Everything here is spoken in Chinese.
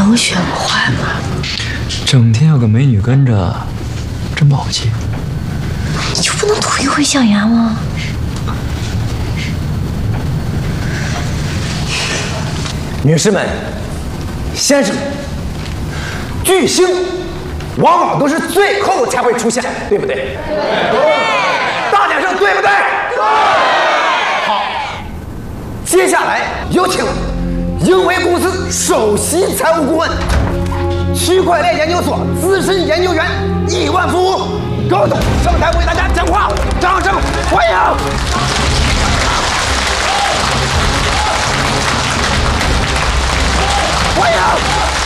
能学不坏吗？ 整天有个美女跟着，真不好气。 你就不能吐一回象牙吗？ 女士们、先生们，巨星往往都是最后才会出现，对不对？对。大点声，对不对？对。好，接下来有请英伟公司首席财务顾问、区块链研究所资深研究员亿万富翁高总上台为大家讲话，掌声欢迎！欢迎！